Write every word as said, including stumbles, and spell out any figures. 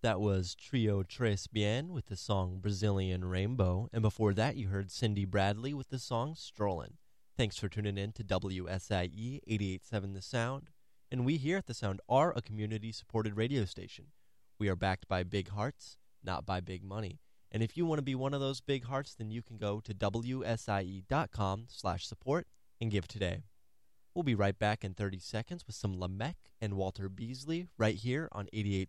That was Trio Tres Bien with the song Brazilian Rainbow, and before that you heard Cindy Bradley with the song Strollin'. Thanks for tuning in to W S I E eighty-eight point seven The Sound, and we here at The Sound are a community-supported radio station. We are backed by big hearts, not by big money, and if you want to be one of those big hearts, then you can go to W S I E dot com slash support and give today. We'll be right back in thirty seconds with some Lamech and Walter Beasley right here on eighty-eight